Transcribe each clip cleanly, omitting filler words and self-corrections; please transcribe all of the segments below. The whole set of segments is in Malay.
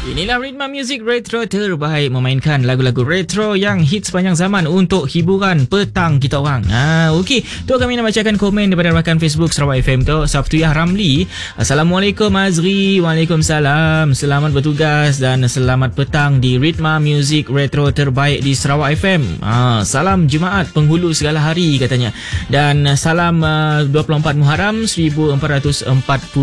Inilah Ritma Music Retro terbaik, memainkan lagu-lagu retro yang hit sepanjang zaman untuk hiburan petang kita orang. Okey, tu kami nak bacakan komen daripada rakan Facebook Sarawak FM tu. Sabtuyah Ramli. Assalamualaikum Azri. Waalaikumsalam. Selamat bertugas dan selamat petang di Ritma Music Retro terbaik di Sarawak FM. Salam Jumaat penghulu segala hari katanya. Dan salam 24 Muharram 1448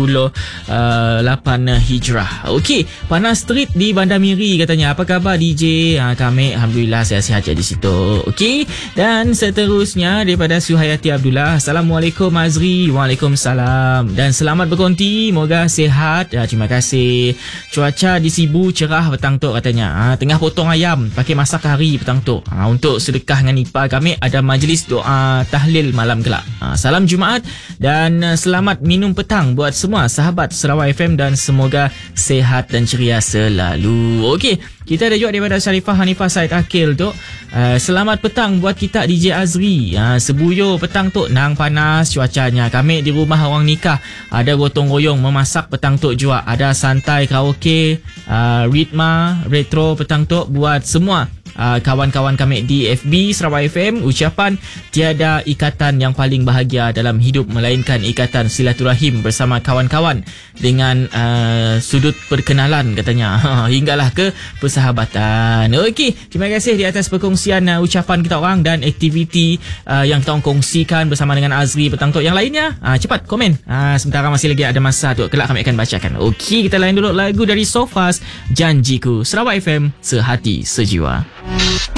Hijrah. Okey, Panas Street di Bandar Miri katanya. Apa khabar DJ? Kami Alhamdulillah sihat-sihat je di situ. Okey. Dan seterusnya daripada Suhayati Abdullah. Assalamualaikum Azri. Waalaikumsalam. Dan selamat berkonti. Moga sihat. Terima kasih. Cuaca di Sibu cerah petang tu katanya. Tengah potong ayam. Pakai masak hari petang tu. Untuk sedekah dengan ipar kami ada majlis doa tahlil malam kelak. Salam Jumaat dan selamat minum petang buat semua sahabat Sarawak FM dan semoga sihat dan ceria selalu. Okey, kita ada juga daripada Syarifah Hanifah Said Akil tu. Selamat petang buat kita DJ Azri. Sebuyur petang tu nang panas cuacanya. Kami di rumah orang nikah ada gotong royong memasak petang tu juga. Ada santai karaoke, Ritma Retro petang tu buat semua kawan-kawan kami di FB Sarawak FM. Ucapan tiada ikatan yang paling bahagia dalam hidup melainkan ikatan silaturahim bersama kawan-kawan dengan sudut perkenalan katanya hinggalah ke persahabatan. Okey, terima kasih di atas perkongsian ucapan kita orang dan aktiviti yang kita orang kongsikan bersama dengan Azri petang tu. Yang lainnya cepat komen, sementara masih lagi ada masa tu, kelak kami akan bacakan. Okey, kita lain dulu lagu dari Sofas, Janjiku. Sarawak FM, sehati sejiwa.